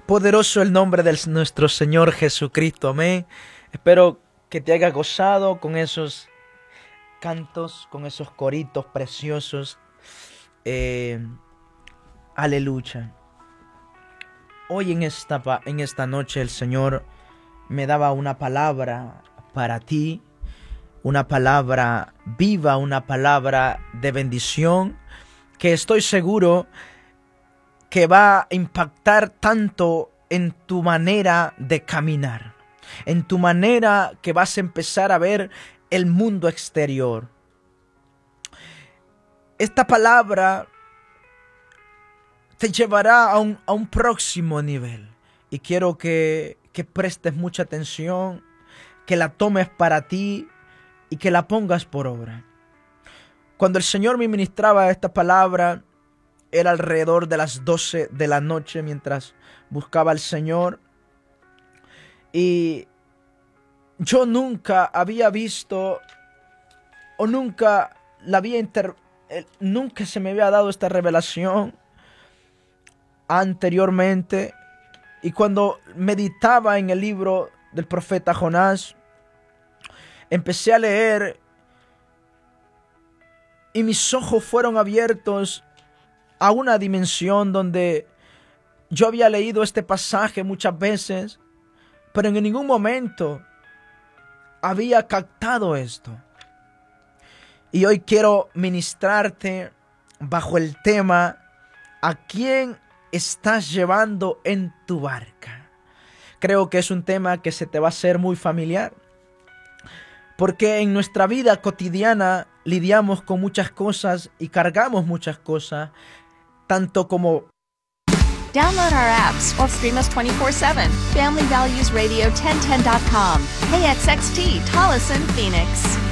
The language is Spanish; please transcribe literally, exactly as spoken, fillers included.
Poderoso el nombre de nuestro Señor Jesucristo, amén. Espero que te haya gozado con esos cantos, con esos coritos preciosos. Eh, aleluya. Hoy en esta, en esta noche el Señor me daba una palabra para ti, una palabra viva, una palabra de bendición, que estoy seguro que va a impactar tanto en tu manera de caminar, en tu manera que vas a empezar a ver el mundo exterior. Esta palabra te llevará a un, a un próximo nivel y quiero que, que prestes mucha atención, que la tomes para ti y que la pongas por obra. Cuando el Señor me ministraba esta palabra, era alrededor de las doce de la noche mientras buscaba al Señor. Y yo nunca había visto o nunca la había inter... nunca se me había dado esta revelación anteriormente. Y cuando meditaba en el libro del profeta Jonás, empecé a leer y mis ojos fueron abiertos a una dimensión donde yo había leído este pasaje muchas veces, pero en ningún momento había captado esto. Y hoy quiero ministrarte bajo el tema: ¿a quién estás llevando en tu barca? Creo que es un tema que se te va a hacer muy familiar, porque en nuestra vida cotidiana lidiamos con muchas cosas y cargamos muchas cosas, tanto como... Download our apps or stream us twenty-four seven. Family Values Radio ten ten dot com. K X X T, Tolleson, Phoenix.